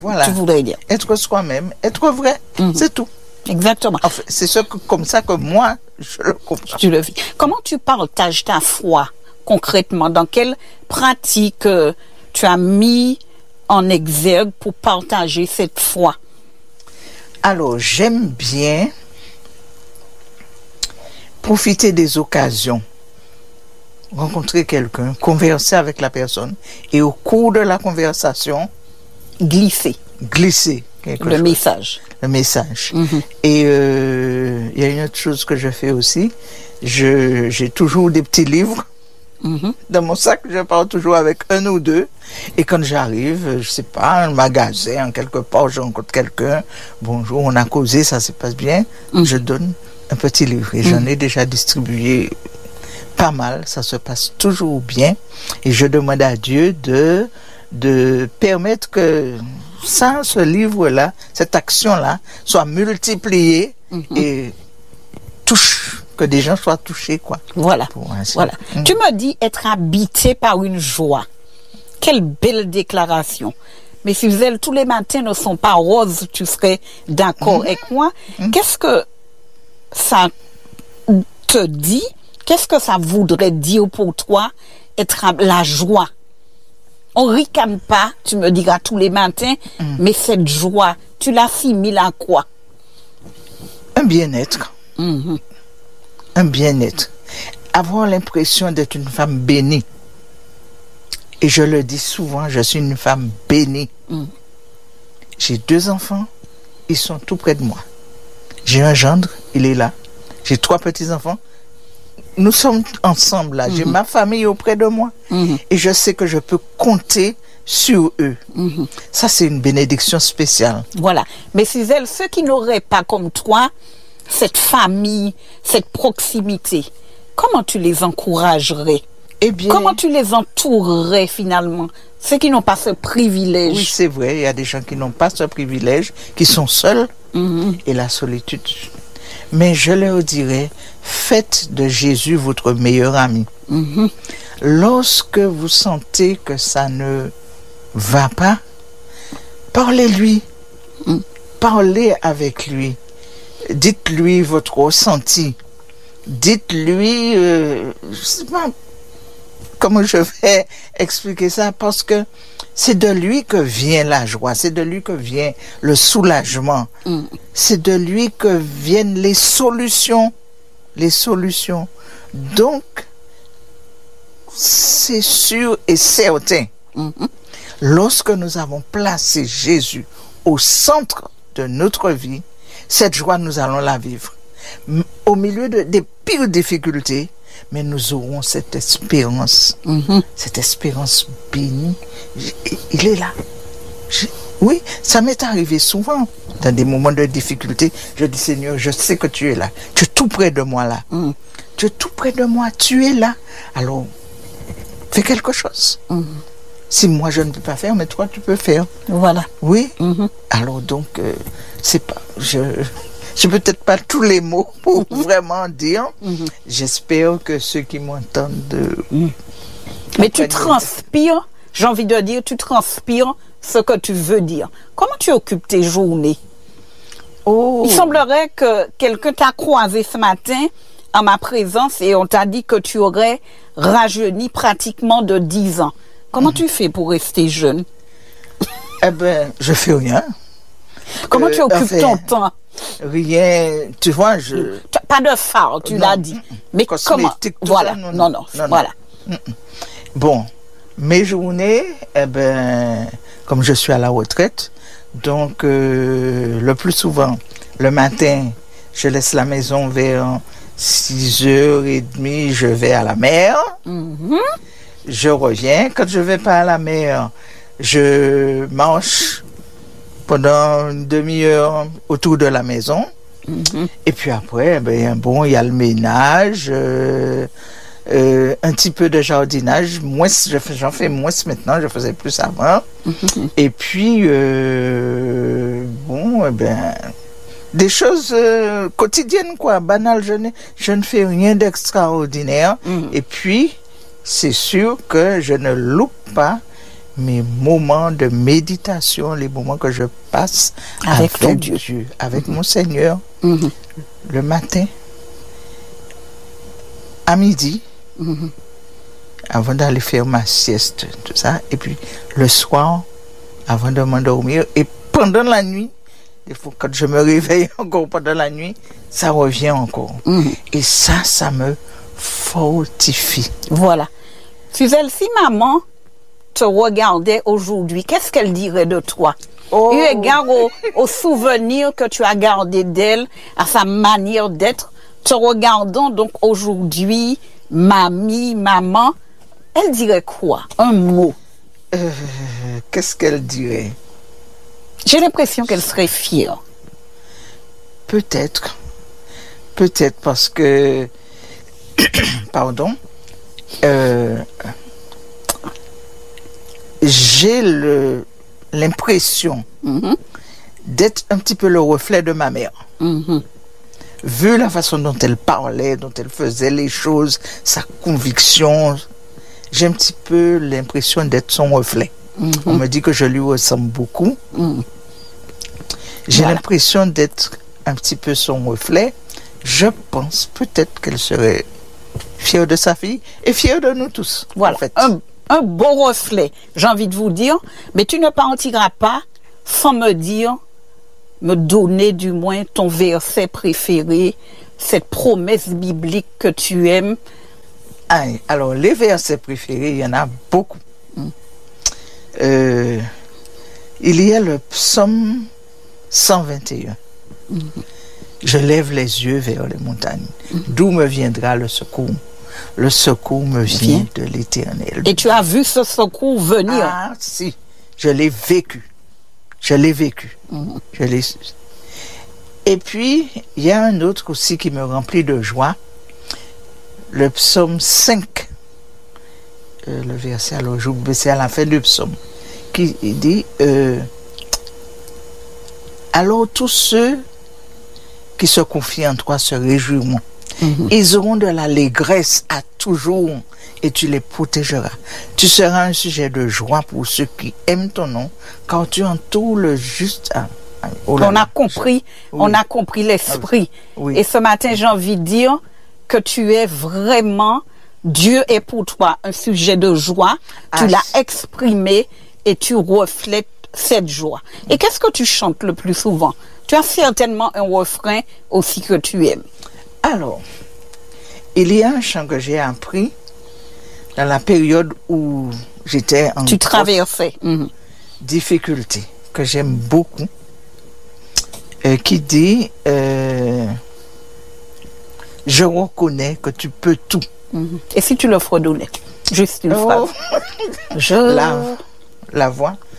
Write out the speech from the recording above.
Voilà. tu voudrais dire. Être soi-même, être vrai, c'est tout. Exactement. En fait, c'est comme ça que moi, je le comprends. Tu le vis. Comment tu partages ta foi concrètement? Dans quelle pratique tu as mis en exergue pour partager cette foi? Alors, j'aime bien profiter des occasions, rencontrer quelqu'un, converser avec la personne et au cours de la conversation, Glisser glisser quelque le chose. message. Le message. Et il y a une autre chose que je fais aussi. J'ai toujours des petits livres dans mon sac. Je pars toujours avec un ou deux. Et quand j'arrive, je sais pas, un magasin, quelque part, je rencontre quelqu'un. Bonjour, on a causé, ça se passe bien. Je donne un petit livre. Et j'en ai déjà distribué pas mal. Ça se passe toujours bien. Et je demande à Dieu de permettre que ce livre-là, cette action-là, soit multipliée et que des gens soient touchés, quoi. Voilà. Voilà. Tu me dis être habité par une joie. Quelle belle déclaration. Mais si elles, tous les matins ne sont pas roses, tu serais d'accord avec moi. Qu'est-ce que ça te dit? Qu'est-ce que ça voudrait dire pour toi, être la joie? On ricane pas, tu me diras tous les matins, mais cette joie, tu l'assimiles à quoi? Un bien-être. Un bien-être. Avoir l'impression d'être une femme bénie. Et je le dis souvent, je suis une femme bénie. J'ai 2 enfants, ils sont tout près de moi. J'ai un gendre, il est là. J'ai 3 petits-enfants. Nous sommes ensemble là. J'ai ma famille auprès de moi. Et je sais que je peux compter sur eux. Ça, c'est une bénédiction spéciale. Voilà. Mais si elles, ceux qui n'auraient pas comme toi cette famille, cette proximité, comment tu les encouragerais? Eh bien, comment tu les entourerais finalement? Ceux qui n'ont pas ce privilège. Oui, c'est vrai. Il y a des gens qui n'ont pas ce privilège, qui sont seuls. Et la solitude. Mais je leur dirais, faites de Jésus votre meilleur ami. Lorsque vous sentez que ça ne va pas, parlez-lui. Parlez avec lui. Dites-lui votre ressenti. Dites-lui, je sais pas comment je vais expliquer ça, parce que c'est de lui que vient la joie, c'est de lui que vient le soulagement, c'est de lui que viennent les solutions. Donc, c'est sûr et certain, lorsque nous avons placé Jésus au centre de notre vie, cette joie, nous allons la vivre. Au milieu des pires difficultés, mais nous aurons cette espérance bénie. Il est là. Oui, ça m'est arrivé souvent. Dans des moments de difficulté, je dis, Seigneur, je sais que tu es là. Tu es tout près de moi là. Tu es tout près de moi, tu es là. Alors, fais quelque chose. Si moi je ne peux pas faire, mais toi tu peux faire. Voilà. Oui. Alors donc, c'est pas... Je peux peut-être pas tous les mots pour vraiment dire. J'espère que ceux qui m'entendent... Mais tu transpires, j'ai envie de dire, tu transpires ce que tu veux dire. Comment tu occupes tes journées? Il semblerait que quelqu'un t'a croisé ce matin en ma présence et on t'a dit que tu aurais rajeuni pratiquement de 10 ans. Comment tu fais pour rester jeune? Eh ben, je fais rien. Comment tu occupes ton temps? Rien, tu vois, Pas de phare, tu l'as dit. Mais comment? Voilà, non, voilà. Bon, mes journées, eh ben, comme je suis à la retraite, donc le plus souvent, le matin, je laisse la maison vers 6h30, je vais à la mer. Je reviens. Quand je vais pas à la mer, je marche pendant une demi-heure autour de la maison. Et puis après, ben, bon, il y a le ménage, un petit peu de jardinage. Moi, j'en fais moins maintenant, je faisais plus avant. Et puis, bon, ben, des choses quotidiennes, quoi, banales. Je ne fais rien d'extraordinaire. Et puis, c'est sûr que je ne loupe pas mes moments de méditation, les moments que je passe Avec ton Dieu, Dieu. avec mon Seigneur, Mhm. le matin, à midi, avant d'aller faire ma sieste, tout ça, et puis le soir, avant de m'endormir, et pendant la nuit, des fois, quand je me réveille encore pendant la nuit, ça revient encore. Et ça me fortifie. Voilà. Suzelle, si maman te regardait aujourd'hui, qu'est-ce qu'elle dirait de toi? Oh. Eu égard au souvenir que tu as gardé d'elle, à sa manière d'être, te regardant donc aujourd'hui, mamie, maman, elle dirait quoi? Un mot. Qu'est-ce qu'elle dirait? J'ai l'impression qu'elle serait fière. Peut-être parce que, pardon, j'ai l'impression d'être un petit peu le reflet de ma mère. Vu la façon dont elle parlait, dont elle faisait les choses, sa conviction, j'ai un petit peu l'impression d'être son reflet. On me dit que je lui ressemble beaucoup. J'ai l'impression d'être un petit peu son reflet. Je pense peut-être qu'elle serait fière de sa fille et fière de nous tous. Voilà, en fait. un beau reflet, j'ai envie de vous dire, mais tu ne partiras pas sans me donner du moins ton verset préféré, cette promesse biblique que tu aimes. Alors, les versets préférés, il y en a beaucoup. Il y a le psaume 121. Je lève les yeux vers les montagnes. D'où me viendra le secours? Le secours me vient de l'Éternel. Et tu as vu ce secours venir? Ah, si. Je l'ai vécu. Je l'ai vécu. Je l'ai... Et puis, il y a un autre aussi qui me remplit de joie. Le psaume 5. Le verset, alors c'est à la fin du psaume, qui dit alors tous ceux qui se confient en toi se réjouiront. Ils auront de l'allégresse à toujours et tu les protégeras. Tu seras un sujet de joie pour ceux qui aiment ton nom, car tu entoures le juste. On a compris l'esprit. Oui. Et ce matin, j'ai envie de dire que tu es vraiment, Dieu est pour toi un sujet de joie. Tu l'as exprimé et tu reflètes cette joie. Et qu'est-ce que tu chantes le plus souvent? Tu as certainement un refrain aussi que tu aimes. Alors, il y a un chant que j'ai appris dans la période où j'étais en Tu traversais. difficulté, que j'aime beaucoup, qui dit je reconnais que tu peux tout. Et si tu le fredonnais? Juste une phrase. La voix.